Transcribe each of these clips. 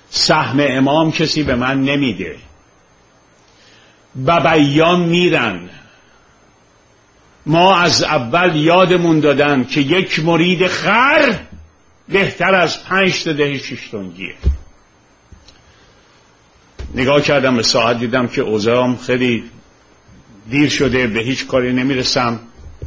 سهم امام کسی به من نمیده. ببیان میرن. ما از اول یادمون دادن که یک مرید خر بهتر از 5 تا ده 6 تنگیه. نگاه کردم به ساعت، دیدم که اوضاعم خیلی دیر شده، به هیچ کاری نمیرسم.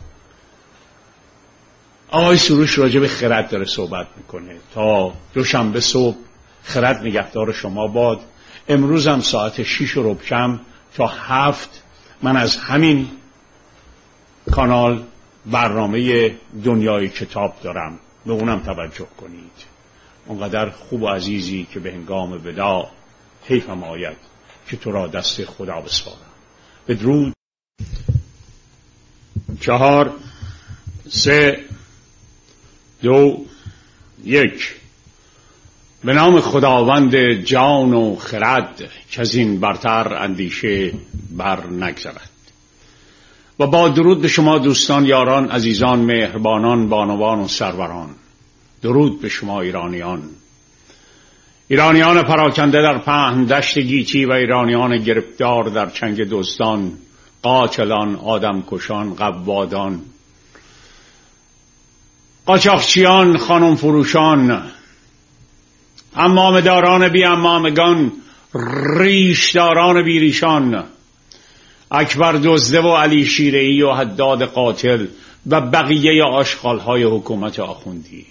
آقای سروش راجع به خرد داره صحبت میکنه. تا دوشنبه صبح خرد نگهدار شما باد. امروز هم ساعت 6:15 تا 7 من از همین کانال برنامه دنیای کتاب دارم، به اونم توجه کنید. اونقدر خوب و عزیزی که به هنگام وداع حیفم آید که تو را دست خدا بسپارم. بدرود. 4 3 2 1. به نام خداوند جان و خرد که از این برتر اندیشه بر نگذرد. و با درود به شما دوستان، یاران، عزیزان، مهربانان، بانوان و سروران. درود به شما ایرانیان پراکنده در پهن دشت گیتی و ایرانیان گرفتار در چنگ دزدان، قاچلان، آدمکشان، قوادان، قاچاقچیان، خانم فروشان، عمامه‌داران بی عمامگان، ریشداران بی ریشان، اکبر دزده و علی شیره‌ای و حداد قاتل و بقیه آشغال‌های حکومت آخوندی.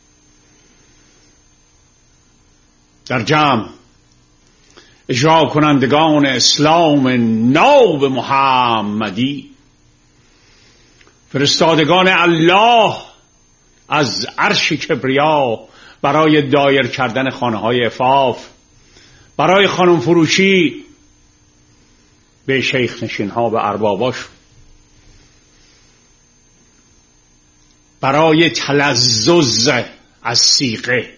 در جمع اجرا کنندگان اسلام ناب محمدی، فرستادگان الله از عرش کبریا برای دایر کردن خانه‌های عفاف، برای خانم فروشی به شیخ نشین‌ها و ارباباش، برای تلذذ از صیقه،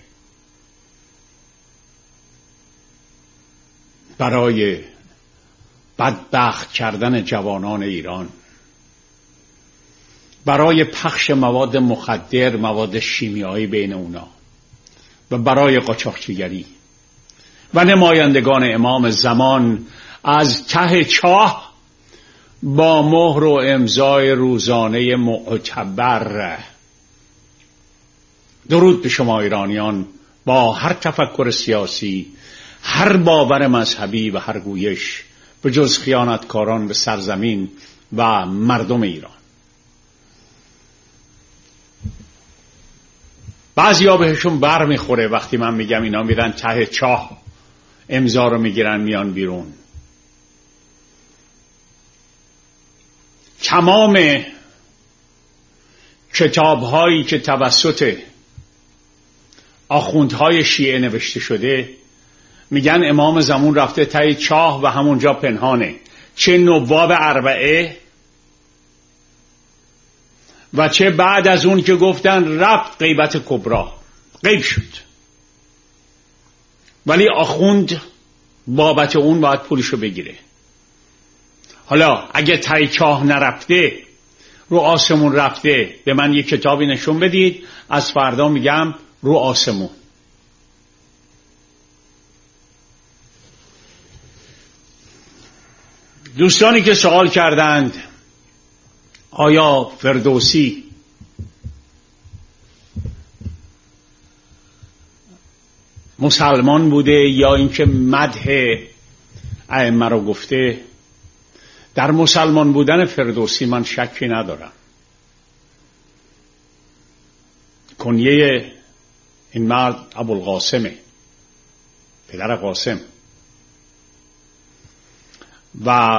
برای بدبخت کردن جوانان ایران، برای پخش مواد مخدر، مواد شیمیایی بین اونا و برای قاچاقچیگری و نمایندگان امام زمان از ته چاه با مهر و امضای روزانه معتبر. درود به شما ایرانیان با هر تفکر سیاسی، هر باور مذهبی و هر گویش، به جز خیانتکاران به سرزمین و مردم ایران. بعضیا بهشون بر میخوره وقتی من میگم اینا میرن ته چاه، امضا رو میگیرن میان بیرون. تمام کتاب‌هایی که توسط آخوندهای شیعه نوشته شده میگن امام زمان رفته ته چاه و همونجا پنهانه. چه نواب اربعه و چه بعد از اون که گفتن رفت غیبت کبرا، غیب شد، ولی آخوند بابت اون باید پولشو بگیره. حالا اگه ته چاه نرفته، رو آسمون رفته، به من یک کتابی نشون بدید، از فردا میگم رو آسمون. دوستانی که سوال کردند آیا فردوسی مسلمان بوده یا اینکه مدح ائمه رو گفته، در مسلمان بودن فردوسی من شکی ندارم. کنیه این مرد ابوالقاسمه، پدر قاسم، و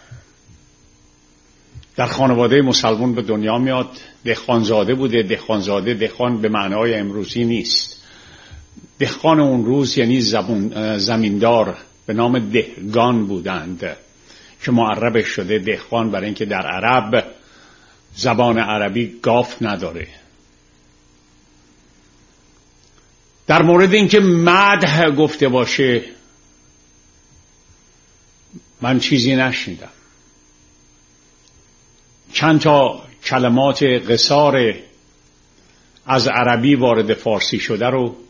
در خانواده مسلمان به دنیا میاد. دهقانزاده بوده. دهقان به معنای امروزی نیست. دهقان اون روز یعنی زمیندار به نام دهگان بودند که معربش شده دهقان، برای اینکه در عرب زبان عربی گاف نداره. در مورد اینکه مدح گفته باشه من چیزی نشنیدم. چند تا کلمات قصار از عربی وارد فارسی شده رو